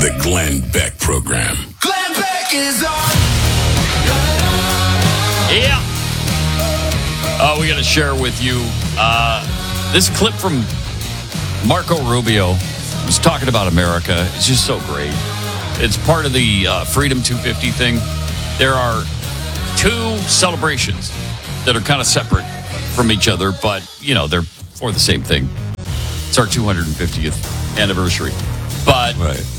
The Glenn Beck Program. Glenn Beck is on. Yeah. We got to share with you this clip from Marco Rubio. He's talking about America. It's just so great. It's part of the Freedom 250 thing. There are two celebrations that are kind of separate from each other, but, they're for the same thing. It's our 250th anniversary. But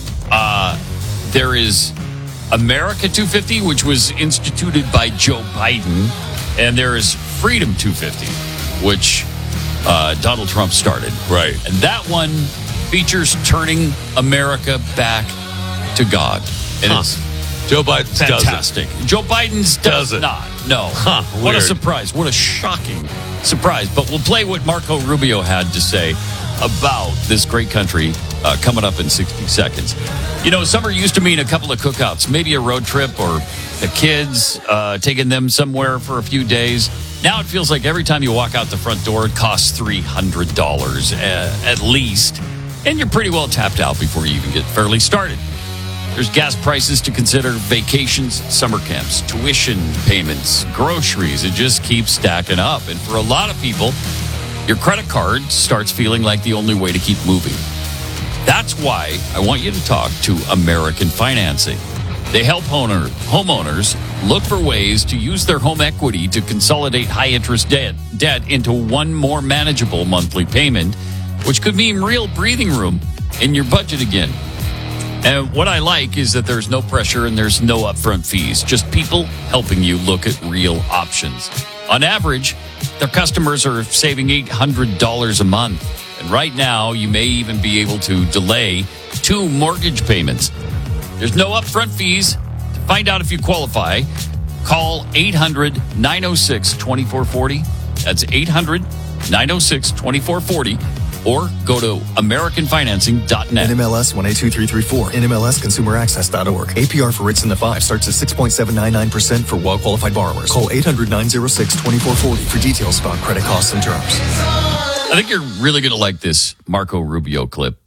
there is America 250, which was instituted by Joe Biden, and there is Freedom 250, which Donald Trump started. Right. And that one features turning America back to God. And it's Joe Biden's fantastic. Joe Biden's does not. No. What a surprise. What a shocking surprise. But we'll play what Marco Rubio had to say about this great country coming up in 60 seconds. Summer used to mean a couple of cookouts, maybe a road trip or the kids, taking them somewhere for a few days. Now it feels like every time you walk out the front door, it costs $300 at least. And you're pretty well tapped out before you even get fairly started. There's gas prices to consider, vacations, summer camps, tuition payments, groceries. It just keeps stacking up. And for a lot of people, your credit card starts feeling like the only way to keep moving. That's why I want you to talk to American Financing. They help homeowners look for ways to use their home equity to consolidate high-interest debt into one more manageable monthly payment, which could mean real breathing room in your budget again. And what I like is that there's no pressure and there's no upfront fees, just people helping you look at real options. On average, their customers are saving $800 a month. And right now, you may even be able to delay 2 mortgage payments. There's no upfront fees. To find out if you qualify, call 800-906-2440. That's 800-906-2440. Or go to AmericanFinancing.net. NMLS 182334. NMLSConsumerAccess.org. APR for rates in the 5 starts at 6.799% for well-qualified borrowers. Call 800-906-2440 for details about credit costs and terms. I think you're really going to like this Marco Rubio clip.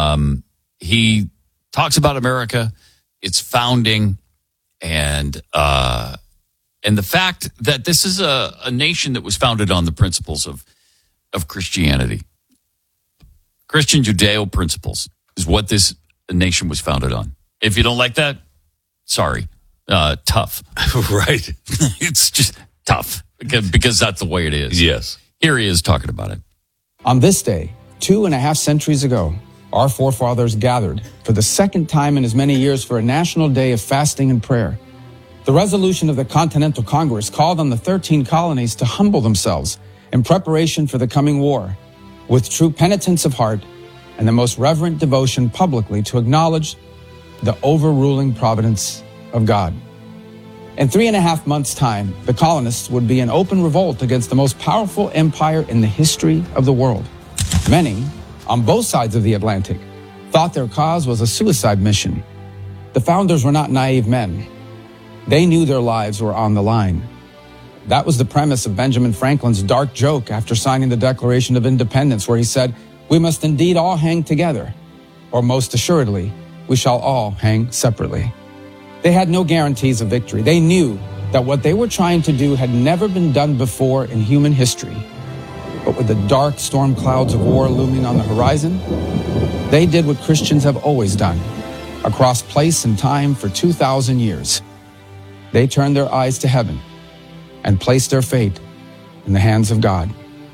He talks about America, its founding, and the fact that this is a nation that was founded on the principles of Christianity. Christian Judeo principles is what this nation was founded on. If you don't like that, sorry. Tough. Right. It's just tough because that's the way it is. Yes. Here he is talking about it. On this day, 2.5 centuries ago, our forefathers gathered for the second time in as many years for a national day of fasting and prayer. The resolution of the Continental Congress called on the 13 colonies to humble themselves in preparation for the coming war, with true penitence of heart and the most reverent devotion publicly to acknowledge the overruling providence of God. In 3.5 months' time, the colonists would be in open revolt against the most powerful empire in the history of the world. Many, on both sides of the Atlantic, thought their cause was a suicide mission. The founders were not naive men. They knew their lives were on the line. That was the premise of Benjamin Franklin's dark joke after signing the Declaration of Independence, where he said, "We must indeed all hang together, or most assuredly, we shall all hang separately." They had no guarantees of victory. They knew that what they were trying to do had never been done before in human history. But with the dark storm clouds of war looming on the horizon, they did what Christians have always done, across place and time for 2,000 years. They turned their eyes to heaven and placed their fate in the hands of God.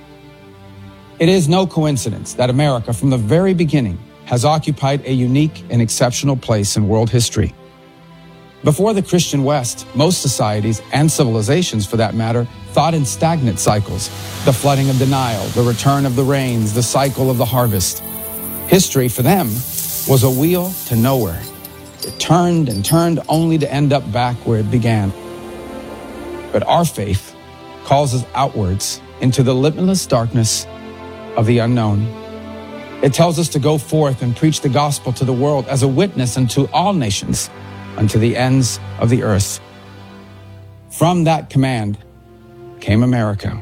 It is no coincidence that America, from the very beginning, has occupied a unique and exceptional place in world history. Before the Christian West, most societies, and civilizations for that matter, thought in stagnant cycles: the flooding of denial, the return of the rains, the cycle of the harvest. History, for them, was a wheel to nowhere. It turned and turned only to end up back where it began. But our faith calls us outwards into the limitless darkness of the unknown. It tells us to go forth and preach the gospel to the world as a witness unto all nations, unto the ends of the earth. From that command came America.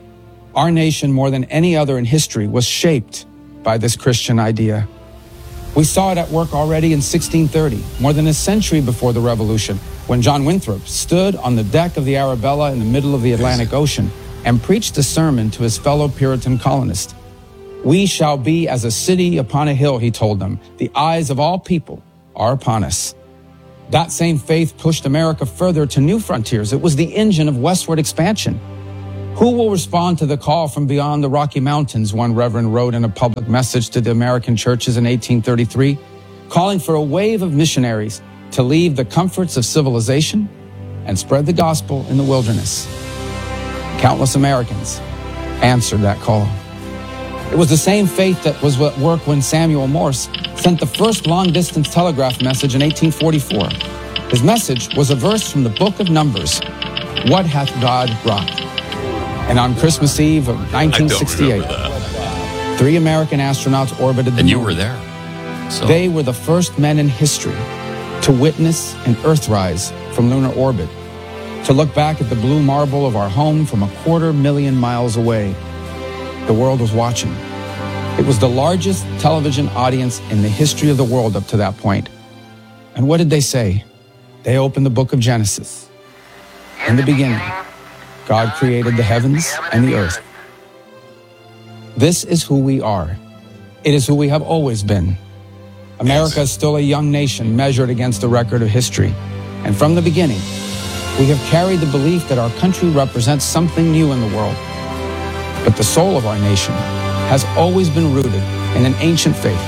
Our nation, more than any other in history, was shaped by this Christian idea. We saw it at work already in 1630, more than a century before the Revolution, when John Winthrop stood on the deck of the Arabella in the middle of the Atlantic Ocean and preached a sermon to his fellow Puritan colonists. We shall be as a city upon a hill, he told them. The eyes of all people are upon us. That same faith pushed America further to new frontiers. It was the engine of westward expansion. Who will respond to the call from beyond the Rocky Mountains, one reverend wrote in a public message to the American churches in 1833, calling for a wave of missionaries to leave the comforts of civilization and spread the gospel in the wilderness. Countless Americans answered that call. It was the same faith that was at work when Samuel Morse sent the first long-distance telegraph message in 1844. His message was a verse from the book of Numbers, "What hath God wrought?" And on Christmas Eve of 1968, 3 American astronauts orbited the moon. And you were there. So. They were the first men in history to witness an Earthrise from lunar orbit, to look back at the blue marble of our home from 250,000 miles away. The world was watching. It was the largest television audience in the history of the world up to that point. And what did they say? They opened the book of Genesis. In the beginning, God created the heavens and the earth. This is who we are. It is who we have always been. America is still a young nation measured against the record of history. And from the beginning, we have carried the belief that our country represents something new in the world. But the soul of our nation has always been rooted in an ancient faith.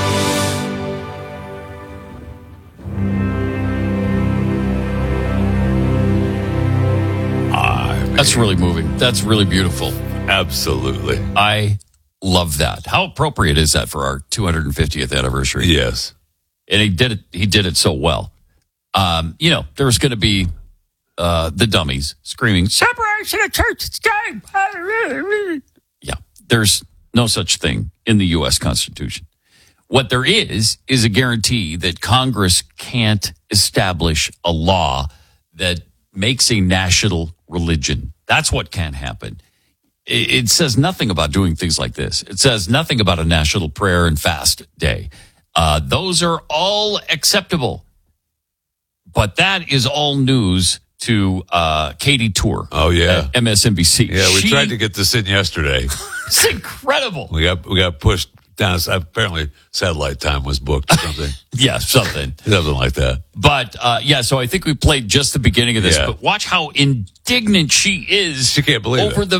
That's really moving. That's really beautiful. Absolutely. I love that. How appropriate is that for our 250th anniversary? Yes. And he did it so well. There's going to be the dummies screaming, "Separation of church and state." Yeah, there's no such thing in the U.S. Constitution. What there is a guarantee that Congress can't establish a law that makes a national religion. That's what can't happen. It says nothing about doing things like this. It says nothing about a national prayer and fast day. Those are all acceptable. But that is all news to Katie Tour. Oh, yeah. At MSNBC. Yeah, we tried to get this in yesterday. It's incredible. We got pushed down. Apparently, satellite time was booked or something. Yeah, something like that. But, so I think we played just the beginning of this. Yeah. But watch how indignant she is. She can't believe over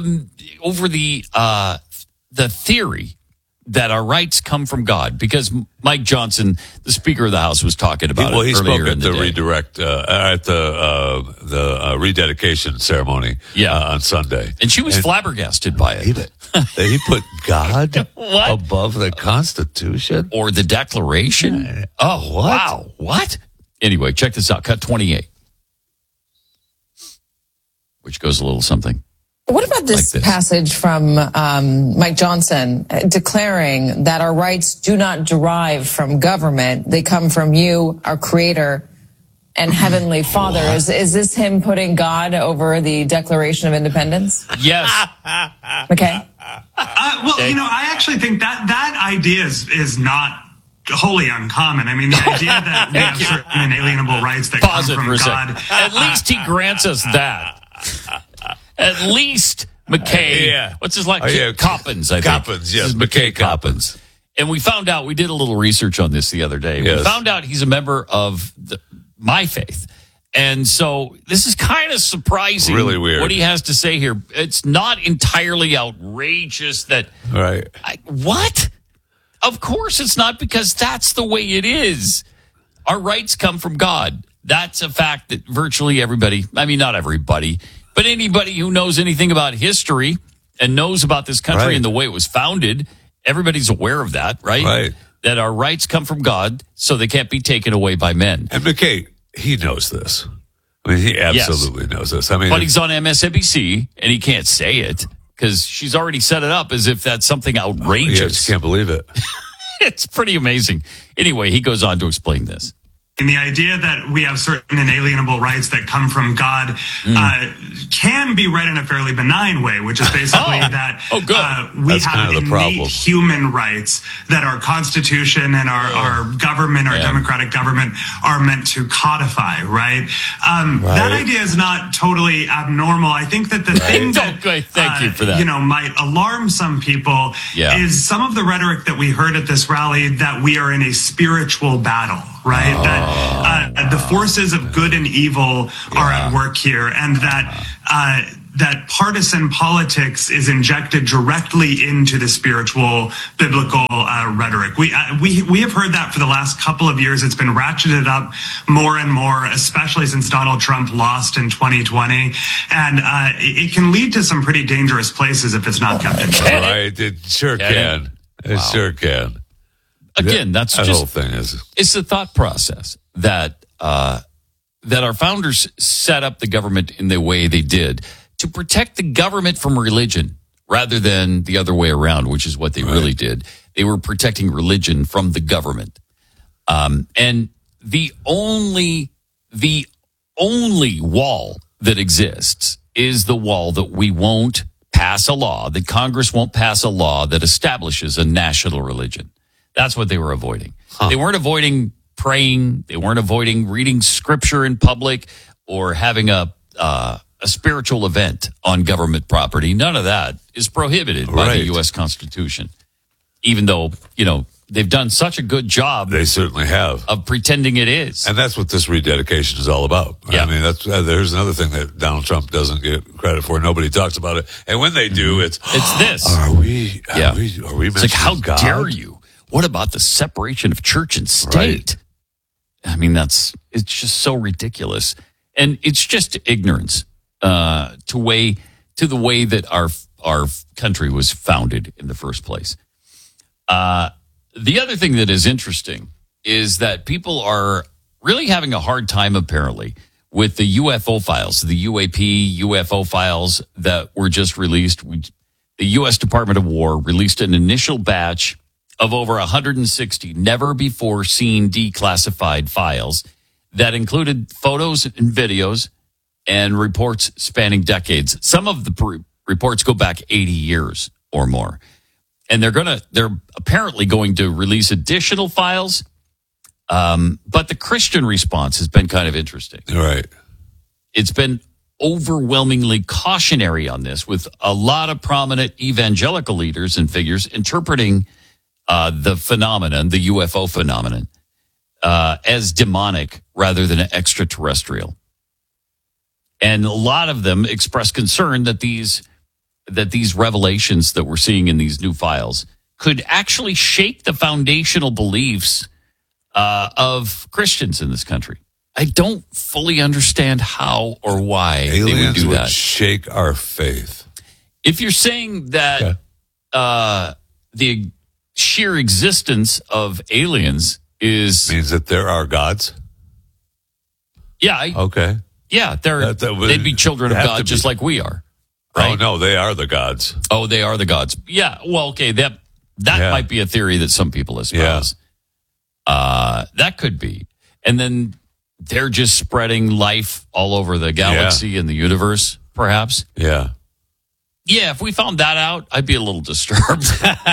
the theory that our rights come from God, because Mike Johnson, the Speaker of the House, was talking about it. He spoke earlier at in the day. redirect at the rededication ceremony on Sunday, and she was flabbergasted by it. He put God What? above the Constitution Or the Declaration. Oh, what? Wow. What? Anyway, check this out. Cut 28, which goes a little something. What about this passage from Mike Johnson declaring that our rights do not derive from government? They come from you, our Creator, and Heavenly Father. Is this him putting God over the Declaration of Independence? Yes. Okay. I actually think that idea is not wholly uncommon. I mean, the idea that we have certain inalienable rights that Pause come it from for a God. second. At least he grants us that. At least McKay, what's his like? Coppins, I think. Coppins, yes, McKay Coppins. And we found out, we did a little research on this the other day. Yes. We found out he's a member of my faith. And so this is kind of surprising. Really weird. What he has to say here. It's not entirely outrageous that. Right. What? Of course it's not, because that's the way it is. Our rights come from God. That's a fact that virtually everybody, I mean, not everybody, but anybody who knows anything about history and knows about this country and the way it was founded, everybody's aware of that, right? Right. That our rights come from God, so they can't be taken away by men. And McKay, he knows this. I mean, he absolutely knows this. I mean, but he's on MSNBC and he can't say it because she's already set it up as if that's something outrageous. I just can't believe it. It's pretty amazing. Anyway, he goes on to explain this. And the idea that we have certain inalienable rights that come from God can be read in a fairly benign way, which is basically that we That's have innate human rights that our Constitution and our government, our democratic government, are meant to codify, right? That idea is not totally abnormal. I think that the thing that thank you for that. Might alarm some people is some of the rhetoric that we heard at this rally that we are in a spiritual battle, right? That the forces of good and evil are at work here, and that partisan politics is injected directly into the spiritual biblical rhetoric. We have heard that for the last couple of years. It's been ratcheted up more and more, especially since Donald Trump lost in 2020, and it can lead to some pretty dangerous places if it's not kept in check. Right, it sure can. It sure can. Again, that's that just whole thing it's the thought process that our founders set up the government in the way they did to protect the government from religion rather than the other way around, which is what they really did. They were protecting religion from the government. And the only wall that exists is the wall that we won't pass a law, that Congress won't pass a law that establishes a national religion. That's what they were avoiding. They weren't avoiding praying. They weren't avoiding reading scripture in public or having a spiritual event on government property. None of that is prohibited by the U.S. Constitution. Even though, they've done such a good job. They certainly have. Of pretending it is. And that's what this rededication is all about. Yeah. I mean, there's another thing that Donald Trump doesn't get credit for. Nobody talks about it. And when they do, it's this. Are we it's like, how God? dare you? What about the separation of church and state? I mean, it's just so ridiculous. And it's just ignorance to the way that our country was founded in the first place. The other thing that is interesting is that people are really having a hard time, apparently, with the UFO files, the UAP UFO files that were just released. The U.S. Department of War released an initial batch of over 160 never-before-seen declassified files that included photos and videos and reports spanning decades. Some of the reports go back 80 years or more. And they're apparently going to release additional files. But the Christian response has been kind of interesting. Right. It's been overwhelmingly cautionary on this, with a lot of prominent evangelical leaders and figures interpreting the phenomenon, the UFO phenomenon, as demonic rather than extraterrestrial. And a lot of them express concern that these revelations that we're seeing in these new files could actually shake the foundational beliefs of Christians in this country. I don't fully understand how or why aliens they would do would that. Shake our faith. If you're saying that the sheer existence of aliens means that there are gods. Yeah. Okay. Yeah, they'd be children of God just like we are. Right? Oh, no, they are the gods. Oh, they are the gods. Yeah, well, okay, that might be a theory that some people espouse. Yeah. That could be. And then they're just spreading life all over the galaxy and the universe, perhaps. Yeah. Yeah, if we found that out, I'd be a little disturbed.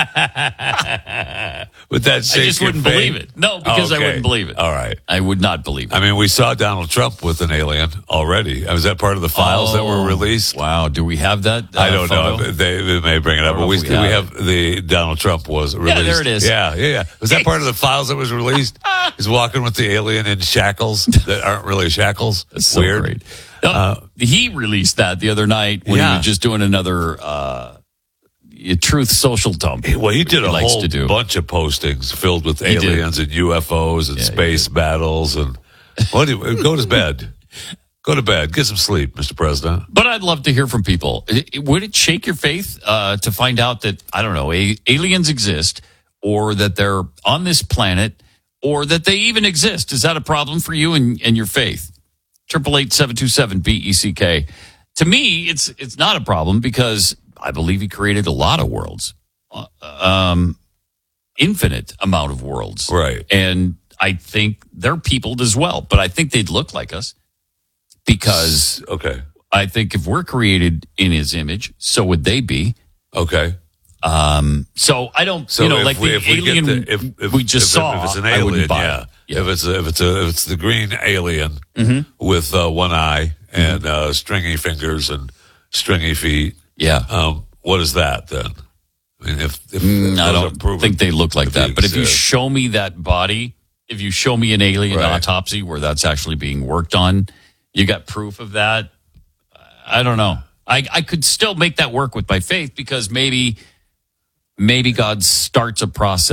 Would that shake I just wouldn't believe it. No, because I wouldn't believe it. All right. I would not believe it. I mean, we saw Donald Trump with an alien already. Was that part of the files that were released? Wow. Do we have that? I don't know. They may bring it up. But we have the Donald Trump was released. Yeah, there it is. Yeah. Was that part of the files that was released? He's walking with the alien in shackles that aren't really shackles. That's so weird. Great. He released that the other night when he was just doing another truth social dump. Well, he did a whole bunch of postings filled with aliens and UFOs and space battles. And go to bed. Go to bed. Get some sleep, Mr. President. But I'd love to hear from people. Would it shake your faith to find out that, I don't know, aliens exist, or that they're on this planet, or that they even exist? Is that a problem for you and your faith? 888-727-BECK. To me, it's not a problem, because I believe he created a lot of worlds, infinite amount of worlds. Right. And I think they're peopled as well, but I think they'd look like us because I think if we're created in his image, so would they be. Okay. So I don't, like the alien we just saw, if it's an alien, I wouldn't buy it. Yeah. If it's the green alien with one eye and stringy fingers and stringy feet. Yeah. What is that then? I mean, if I don't think they look like that. But if you show me that body, if you show me an alien autopsy where that's actually being worked on, you got proof of that. I don't know. I could still make that work with my faith because maybe God starts a process